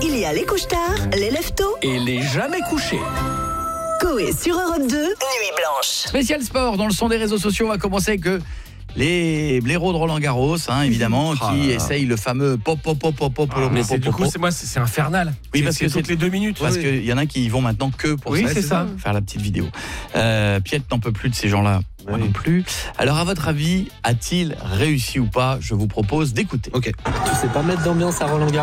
Il y a les couches-tard, les lève-tôt Et les jamais couchés. Coé sur Europe 2, Nuit Blanche. Spécial sport dans le son des réseaux sociaux. On va commencer avec les blaireaux de Roland Garros, évidemment, qui essayent le fameux pop. Mais c'est infernal. Oui, parce que toutes les 2 minutes. Parce qu'il y en a qui y vont maintenant que pour Oui, c'est ça. faire la petite vidéo. Piet n'en peut plus de ces gens-là. Moi non plus. Alors, à votre avis, a-t-il réussi ou pas ? Je vous propose d'écouter. Ok. Tu sais pas mettre d'ambiance à Roland Garros ?